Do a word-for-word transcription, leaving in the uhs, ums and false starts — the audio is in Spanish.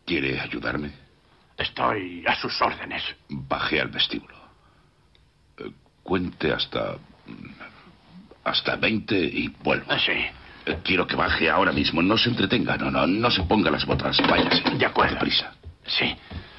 ¿Quiere ayudarme? Estoy a sus órdenes. Baje al vestíbulo. Eh, cuente hasta... hasta veinte y vuelva. Sí. Eh, quiero que baje ahora mismo. No se entretenga. No, no, no se ponga las botas. Váyase. De acuerdo. Prisa. Sí.